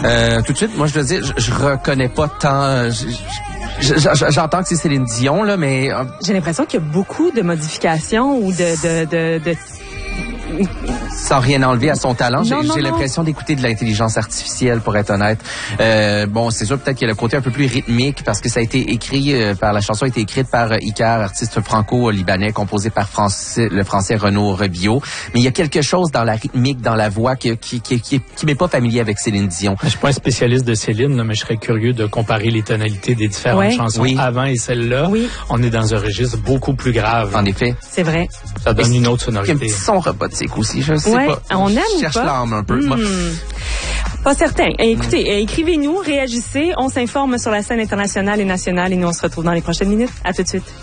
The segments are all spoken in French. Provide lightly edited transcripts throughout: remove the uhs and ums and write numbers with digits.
Tout de suite, moi je dois dire, je reconnais pas tant. J'entends que c'est Céline Dion là, mais j'ai l'impression qu'il y a beaucoup de modifications ou de sans rien enlever à son talent. Non, J'ai l'impression d'écouter de l'intelligence artificielle, pour être honnête. Bon, c'est sûr peut-être qu'il y a le côté un peu plus rythmique parce que ça a été écrit la chanson a été écrite par Icar, artiste franco-libanais, composé par le français Renaud Rebillot. Mais il y a quelque chose dans la rythmique, dans la voix qui m'est pas familier avec Céline Dion. Je suis pas un spécialiste de Céline, là, mais je serais curieux de comparer les tonalités des différentes chansons avant et celle-là. Oui. On est dans un registre beaucoup plus grave. En effet. C'est vrai. Ça donne une autre sonorité. Il y a un petit son robotique aussi, je sais pas. On aime je cherche l'âme un peu. Pas certain. Écoutez, écrivez-nous, réagissez. On s'informe sur la scène internationale et nationale et nous on se retrouve dans les prochaines minutes. À tout de suite.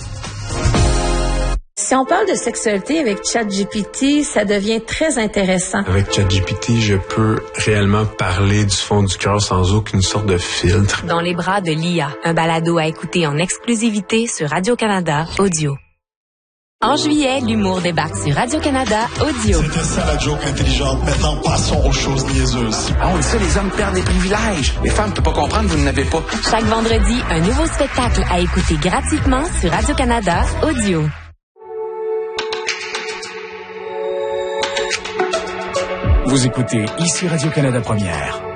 Si on parle de sexualité avec ChatGPT, ça devient très intéressant. Avec ChatGPT, je peux réellement parler du fond du cœur sans aucune sorte de filtre. Dans les bras de l'IA, un balado à écouter en exclusivité sur Radio-Canada Audio. En juillet, l'humour débarque sur Radio-Canada Audio. C'était ça la joke intelligente, mettant passons aux choses niaiseuses. Ah, on le sait, les hommes perdent des privilèges. Les femmes, tu peux pas comprendre, vous n'avez pas. Chaque vendredi, un nouveau spectacle à écouter gratuitement sur Radio-Canada Audio. Vous écoutez ici Radio-Canada Première.